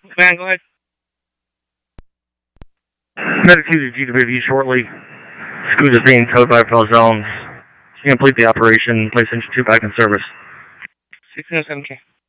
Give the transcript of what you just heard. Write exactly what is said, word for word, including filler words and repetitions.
Man, go ahead. Medic two to G W V shortly. Scoot is being towed by Bell Zones. To complete the operation, place engine two back in service. sixteen oh seven K.